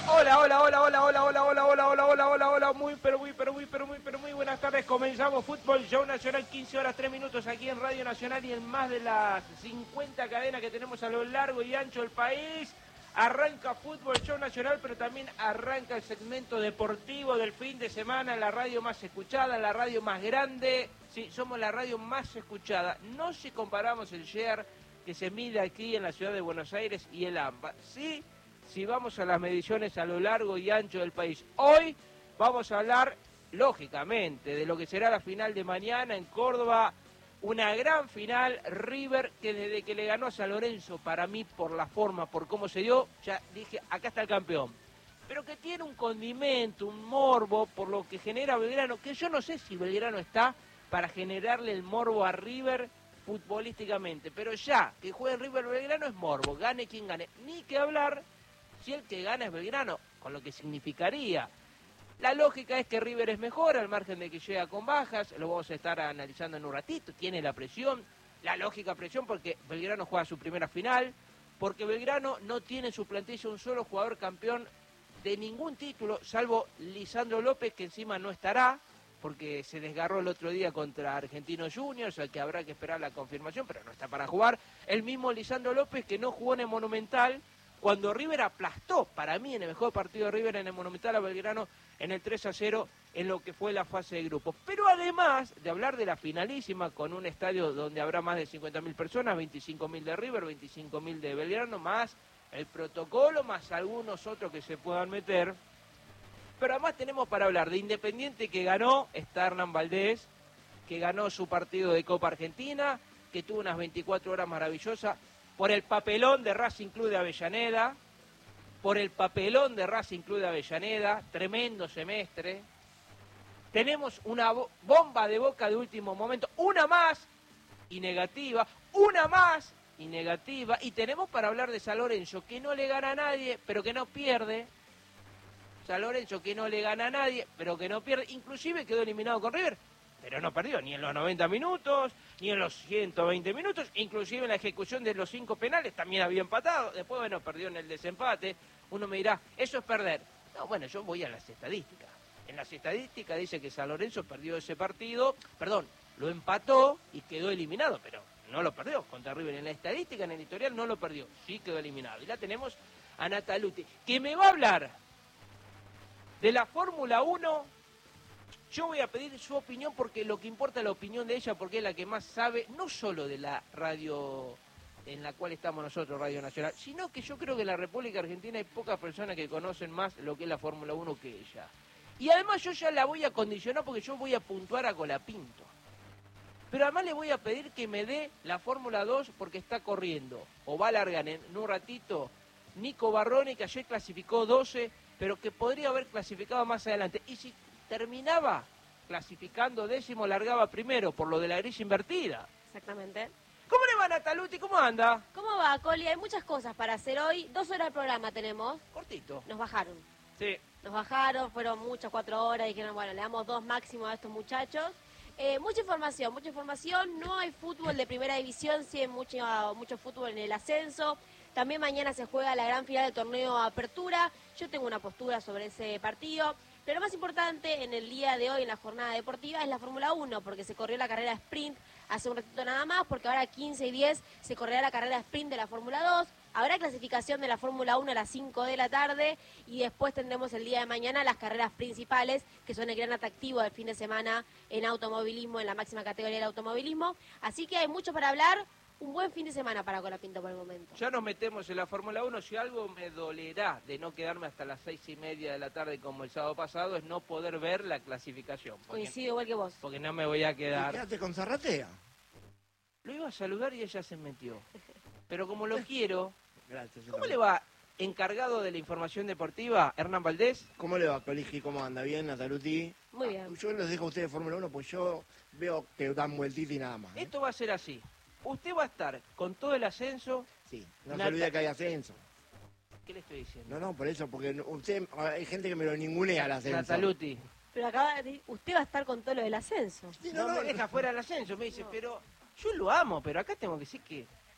Hola, hola, hola, hola, hola, hola, hola, hola, hola, hola, hola, hola, muy buenas tardes. Comenzamos Fútbol Show Nacional, 15 horas 3 minutos aquí en Radio Nacional y en más de las 50 cadenas que tenemos a lo largo y ancho del país. Arranca Fútbol Show Nacional, pero también arranca el segmento deportivo del fin de semana, la radio más escuchada, la radio más grande. Sí, somos la radio más escuchada. No si comparamos el share que se mide aquí en la ciudad de Buenos Aires y el AMBA. Sí, si vamos a las mediciones a lo largo y ancho del país. Hoy vamos a hablar, lógicamente, de lo que será la final de mañana en Córdoba. Una gran final, River, que desde que le ganó a San Lorenzo, para mí, por la forma, por cómo se dio, ya dije, acá está el campeón. Pero que tiene un condimento, un morbo, por lo que genera Belgrano, que yo no sé si Belgrano está para generarle el morbo a River futbolísticamente. Pero ya, que juegue River Belgrano es morbo, gane quien gane. Ni que hablar si el que gana es Belgrano, con lo que significaría. La lógica es que River es mejor, al margen de que llega con bajas, lo vamos a estar analizando en un ratito, tiene la presión, la lógica presión porque Belgrano juega su primera final, porque Belgrano no tiene en su plantilla un solo jugador campeón de ningún título, salvo Lisandro López, que encima no estará, porque se desgarró el otro día contra Argentinos Juniors, al que habrá que esperar la confirmación, pero no está para jugar. El mismo Lisandro López, que no jugó en el Monumental, cuando River aplastó, para mí, en el mejor partido de River en el Monumental a Belgrano, en el 3-0, en lo que fue la fase de grupos. Pero además de hablar de la finalísima, con un estadio donde habrá más de 50.000 personas, 25.000 de River, 25.000 de Belgrano, más el protocolo, más algunos otros que se puedan meter. Pero además tenemos para hablar de Independiente, que ganó, está Hernán Valdés, que ganó su partido de Copa Argentina, que tuvo unas 24 horas maravillosas, por el papelón de Racing Club de Avellaneda, tremendo semestre. Tenemos una bomba de Boca de último momento, una más y negativa, y tenemos para hablar de San Lorenzo, que no le gana a nadie, pero que no pierde. San Lorenzo, que no le gana a nadie, pero que no pierde, inclusive quedó eliminado con River, pero no perdió ni en los 90 minutos, ni en los 120 minutos, inclusive en la ejecución de los 5 penales también había empatado, después, bueno, perdió en el desempate. Uno me dirá, eso es perder. No, bueno, yo voy a las estadísticas. En las estadísticas dice que San Lorenzo perdió ese partido, lo empató y quedó eliminado, pero no lo perdió contra River. En la estadística, en el editorial, no lo perdió, sí quedó eliminado. Y la tenemos a Nataluti, que me va a hablar de la Fórmula 1. Yo voy a pedir su opinión porque lo que importa es la opinión de ella, porque es la que más sabe, no solo de la radio en la cual estamos nosotros, Radio Nacional, sino que yo creo que en la República Argentina hay pocas personas que conocen más lo que es la Fórmula 1 que ella. Y además yo ya la voy a condicionar porque yo voy a puntuar a Colapinto. Pero además le voy a pedir que me dé la Fórmula 2 porque está corriendo, o va a largar en un ratito, Nico Barrone, que ayer clasificó 12, pero que podría haber clasificado más adelante. Y si terminaba clasificando décimo, largaba primero, por lo de la grilla invertida. Exactamente. ¿Cómo le va, Nataluti? ¿Cómo anda? ¿Cómo va, Coli? Hay muchas cosas para hacer hoy. 2 horas de programa tenemos. Cortito. Nos bajaron. Sí. Nos bajaron, fueron muchas, 4 horas. Dijeron, bueno, le damos 2 máximo a estos muchachos. Mucha información. No hay fútbol de primera división, sí hay mucho fútbol en el ascenso. También mañana se juega la gran final del torneo Apertura. Yo tengo una postura sobre ese partido. Pero lo más importante en el día de hoy, en la jornada deportiva, es la Fórmula 1, porque se corrió la carrera sprint hace un ratito nada más, porque ahora a 15 y 10 se correrá la carrera sprint de la Fórmula 2. Habrá clasificación de la Fórmula 1 a las 5 de la tarde y después tendremos el día de mañana las carreras principales, que son el gran atractivo del fin de semana en automovilismo, en la máxima categoría del automovilismo. Así que hay mucho para hablar. Un buen fin de semana para Colapinto por el momento. Ya nos metemos en la Fórmula 1. Si algo me dolerá de no quedarme hasta las 6:30 de la tarde como el sábado pasado es no poder ver la clasificación. Coincido igual que vos. Porque no me voy a quedar. Quédate con Zarratea. Lo iba a saludar y ella se metió. Pero como lo quiero... Gracias. ¿Cómo le va, encargado de la información deportiva, Hernán Valdés? ¿Cómo le va, Coligi? ¿Cómo anda? ¿Bien, Nataluti? Muy bien. Yo les dejo a ustedes Fórmula 1, pues yo veo que dan vueltita y nada más. Esto va a ser así. Usted va a estar con todo el ascenso... Sí, no se olvide que hay ascenso. ¿Qué le estoy diciendo? No, por eso, porque usted, hay gente que me lo ningunea al ascenso. Nataluti. Pero acaba de decir, usted va a estar con todo lo del ascenso. No me deja fuera el ascenso, me dice, pero yo lo amo, pero acá tengo que decir que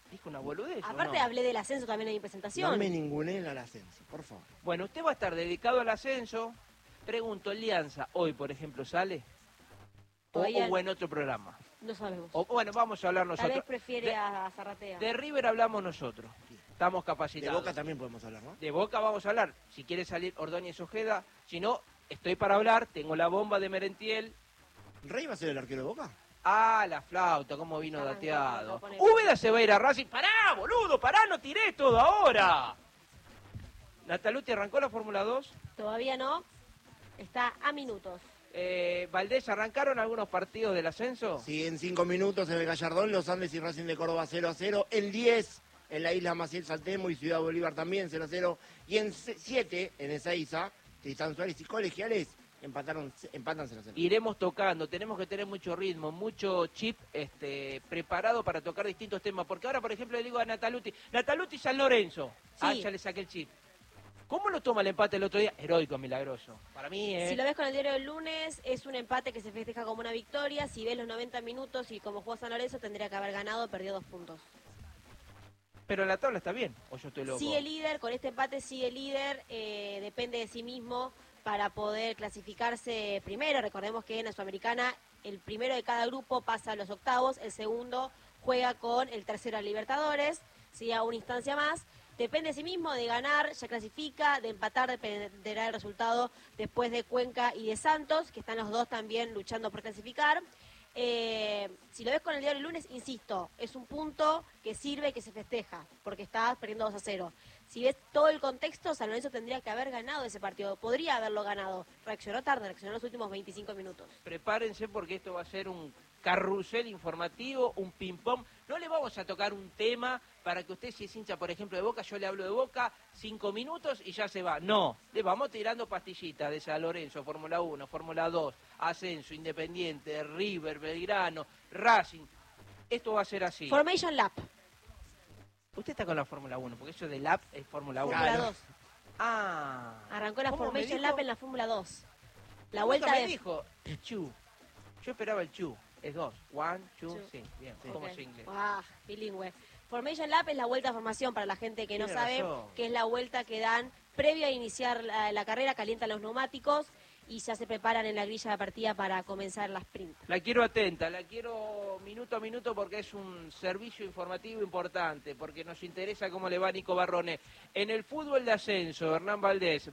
Dijo una boludez. ¿o Aparte no? hablé del ascenso también en mi presentación. No me ninguneen al ascenso, por favor. Bueno, usted va a estar dedicado al ascenso. Pregunto, ¿Alianza hoy, por ejemplo, sale? Todavía O en otro programa. no sabemos. O, bueno, vamos a hablar Tal vez nosotros. prefiere a Zarratea. De River hablamos nosotros. Estamos De capacitados. Boca también podemos hablar, ¿no? De Boca vamos a hablar. Si quiere salir Ordóñez Ojeda. Si no, estoy para hablar. Tengo la bomba de Merentiel. ¿Rey va a ser el arquero de Boca? Ah, la flauta, cómo vino Ya dateado. arrancó, Úbeda se va a ir a Racing. ¡Pará, boludo! ¡Pará, no tiré todo ahora! ¿Nataluti arrancó la Fórmula 2? Todavía no. Está a minutos. Valdés, ¿arrancaron algunos partidos del ascenso? Sí, en 5 minutos en el Gallardón, Los Andes y Racing de Córdoba 0-0. En 10, en la Isla Maciel Saltemo y Ciudad Bolívar también 0-0. Y en 7, en Ezeiza, Tristán Suárez y Colegiales empatan 0-0. Iremos tocando, tenemos que tener mucho ritmo, mucho chip preparado para tocar distintos temas. Porque ahora, por ejemplo, le digo a Nataluti, San Lorenzo. Sí. Ah, ya le saqué el chip. ¿Cómo lo toma el empate el otro día? Heroico, milagroso. Para mí, Si lo ves con el diario del lunes, es un empate que se festeja como una victoria. Si ves los 90 minutos y como jugó San Lorenzo, tendría que haber ganado, perdió 2 puntos. Pero en la tabla está bien, o yo estoy loco. Sigue líder, con este empate sigue líder, depende de sí mismo para poder clasificarse primero. Recordemos que en la Sudamericana el primero de cada grupo pasa a los octavos, el segundo juega con el tercero a Libertadores, sigue una instancia más. Depende de sí mismo, de ganar, ya clasifica, de empatar dependerá del resultado después de Cuenca y de Santos, que están los dos también luchando por clasificar. Si lo ves con el diario del lunes, insisto, es un punto que sirve, que se festeja, porque está perdiendo 2-0. Si ves todo el contexto, San Lorenzo tendría que haber ganado ese partido, podría haberlo ganado. Reaccionó tarde, reaccionó en los últimos 25 minutos. Prepárense porque esto va a ser un carrusel informativo, un ping-pong. No le vamos a tocar un tema para que usted, si es hincha, por ejemplo, de Boca, yo le hablo de Boca, 5 minutos y ya se va. No, le vamos tirando pastillitas de San Lorenzo, Fórmula 1, Fórmula 2, Ascenso, Independiente, River, Belgrano, Racing. Esto va a ser así. Formation Lap, Usted está con la Fórmula 1, porque eso de lap es Fórmula 1. Fórmula Claro. 2. Ah. Arrancó la ¿Cómo me Formation dijo? Lap en la Fórmula 2. La Nunca vuelta me de... dijo el chu. Yo esperaba el chu. Es 2. 1, 2, Chu. sí. Bien, Sí. ¿cómo Ok. se inglés? Ah, bilingüe. Formation Lap es la vuelta de formación para la gente que no Tiene sabe, razón. que es la vuelta que dan previo a iniciar la carrera, calientan los neumáticos y ya se preparan en la grilla de partida para comenzar la sprint. La quiero atenta, la quiero minuto a minuto porque es un servicio informativo importante, porque nos interesa cómo le va a Nico Barrone. En el fútbol de ascenso, Hernán Valdés.